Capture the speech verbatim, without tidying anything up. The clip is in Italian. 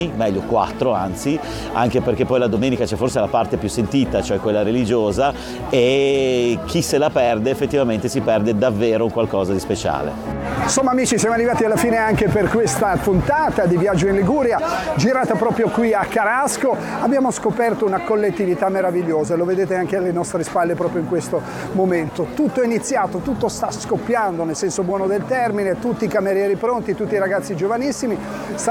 meglio quattro anzi, anche perché poi la domenica c'è forse la parte più sentita, cioè quella religiosa, e chi se la perde effettivamente si perde davvero un qualcosa di speciale. Insomma amici, siamo arrivati alla fine anche per questa puntata di Viaggio in Liguria, girata proprio qui a Carasco. Abbiamo scoperto una collettività meravigliosa, lo vedete anche alle nostre spalle proprio in questo momento. Tutto è iniziato, tutto sta scoppiando nel senso buono del termine, tutti i camerieri pronti, tutti i ragazzi giovanissimi. Sta